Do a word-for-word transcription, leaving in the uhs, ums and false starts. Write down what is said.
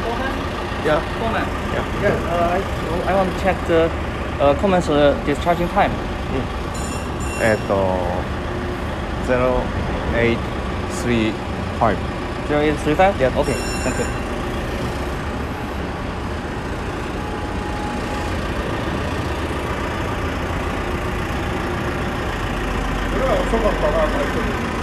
Yeah. Coleman. Yeah. Yeah. Uh, I, I want to check the uh, Coleman's uh, discharging time. えっと、ゼロエイトスリーファイブ。 zero eight three five. Yeah. Okay. Thank you. 그래, 소각 받아.